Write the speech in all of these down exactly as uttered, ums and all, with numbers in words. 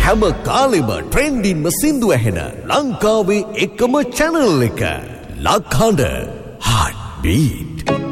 හැම කාලෙම ට්‍රෙන්ඩින්ම සින්දු ඇහෙන ලංකාවේ එකම channel එක ලක්හඬ Heart Beat.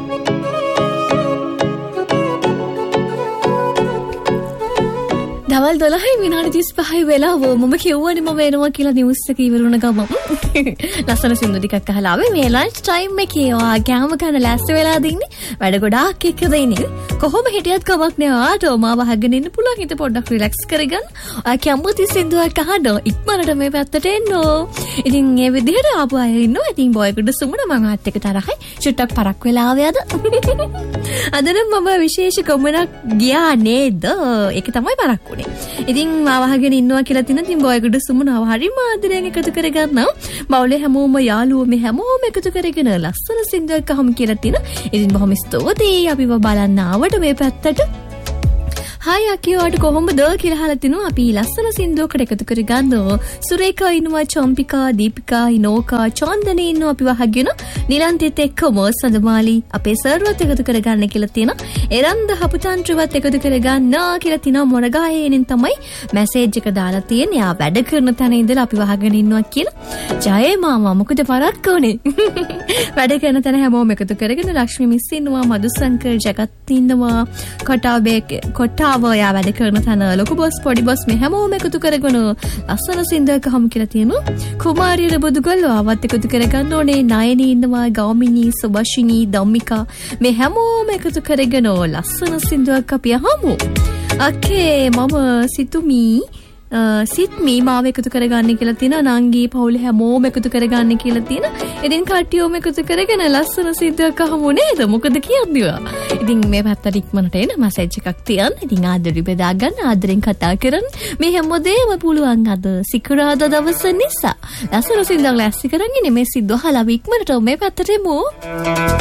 දවල් දොළහයි විනාඩි තිස් පහයි වෙලාව මම කියවනේ මම එනවා කියලා නිවුස් එක ඉවරුණ ගමන් ලස්සන සින්දු ටිකක් අහලා ආවේ මේ ලන්ච් ටයිම් එකේ ඔයා කෑම කන ලෑස්ති වෙලා දින්නේ වැඩ ගොඩාක් එක්ක දෙන්නේ කොහොම හිටියත් කමක් නෑ ආට මාව අහගෙන ඉන්න පුළුවන් හිත පොඩ්ඩක් රිලැක්ස් කරගන්න ඔයා කැමති සින්දුවක් අහන්න ඉක්මනට මේ පැත්තට එන්න ඉතින් මේ විදිහට ආපු අය ඉන්නවා ඉතින් බොයකට සුමුණ මම ආත් එක තරහයි චුට්ටක් පරක් වෙලා ආවේ අද අද නම් මම විශේෂ කොමනක් ගියා නේද ඒක තමයි පරක් උනේ ඉතින් මාව අහගෙන ඉන්නවා කියලා තින ඉතින් බොයකට සුමුණව හරිම ආදරයෙන් එකතු කරගන්නවා මවුලේ හැමෝම යාළුවෝ මේ හැමෝම එකතු කරගෙන ලස්සන සින්දුවක් අහමු කියලා තින ඉතින් බොහොම ස්තුතියි අපිව බලන්න ආවට මේ පැත්තට हाय අකියාට කොහොමද කියලා අහලා තිනවා අපි ලස්සන සින්දුවකට එකතු කරගන්නවා සුරේකා ඉන්නවා චම්පිකා දීපිකා ඉනෝකා චන්දනේ ඉන්නවා අපි වහගෙන නිලන්තිත් එක්කම සඳමාලි අපේ සර්වත් එකතු කරගන්න කියලා තියෙනවා එරන්ද හපුතන්ත්‍රවත් එකතු කරගන්න කියලා තිනවා මොනගායේනින් තමයි මැසේජ් එක දාලා තියෙන්නේ යා වැඩ කරන තැන ඉඳලා අපි වහගෙන ඉන්නවා කියලා ජය මාමා මොකද පරක්ක උනේ වැඩ කරන තැන හැමෝම එකතු කරගෙන ලක්ෂ්මී මිස් ඉන්නවා මදුසංකර් ජගත් ඉන්නවා කොටාබේ කොටා යා වැඩ කරන තැන ලොකු බොස් පොඩි බොස් මේ හැමෝම එකතු කරගෙන ලස්සන සින්දුවක් අහමු කියලා තියෙනවා කුමාරිය රබුදුගල්ව ආවත් එකතු කරගන්න ඕනේ නයනී ඉන්නවා ගෞමිනී සුභාෂිනී ධම්මිකා මේ හැමෝම එකතු කරගෙන ලස්සන සින්දුවක් අපි අහමු ඔකේ මම සිතුමි සිත් මේ මාව එකතු කරගන්න කියලා තියෙනවා නංගී පවුල හැමෝම එකතු කරගන්න කියලා තියෙනවා ඉතින් කට්ටියෝම එකතු කරගෙන ලස්සන සින්දුවක් අහමු නේද මොකද කියන්නේ ඉතින් මේ පැත්තට ඉක්මනට එන මැසේජ් එකක් තියන්න ඉතින් ආදරේ බෙදා ගන්න ආදරෙන් කතා කරන්න මේ හැමෝදේම පුළුවන් අද සිකුරාදා දවස නිසා ලස්සන සින්දුවක් ලෑස්ති කරගෙන මේ සින්දුව අහලා ඉක්මනට මේ පැත්තට එමු